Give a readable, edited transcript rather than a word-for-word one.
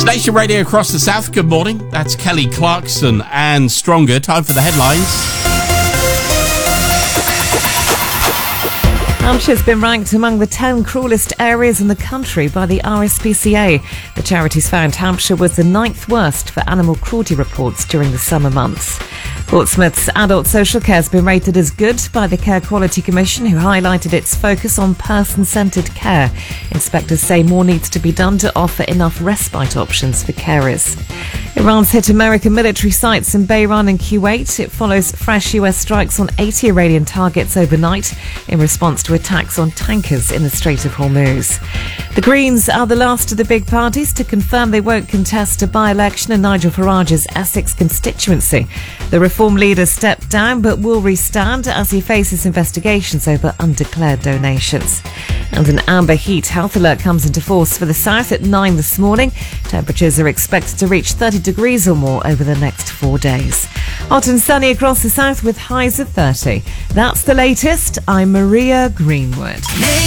Nation Radio across the south, good morning. That's Kelly Clarkson and Stronger. Time for the headlines. Hampshire's been ranked among the 10 cruelest areas in the country by the RSPCA. The charities found Hampshire was the 9th worst for animal cruelty reports during the summer months. Portsmouth's adult social care has been rated as good by the Care Quality Commission, who highlighted its focus on person-centred care. Inspectors say more needs to be done to offer enough respite options for carers. Iran's hit American military sites in Bahrain and Kuwait. It follows fresh US strikes on 80 Iranian targets overnight in response to attacks on tankers in the Strait of Hormuz. The Greens are the last of the big parties to confirm they won't contest a by-election in Nigel Farage's Essex constituency. The Reform leader stepped down but will restand as he faces investigations over undeclared donations. And an amber heat health alert comes into force for the south at 9 this morning. Temperatures are expected to reach 30 degrees or more over the next 4 days. Hot and sunny across the south with highs of 30. That's the latest. I'm Maria Greenwood.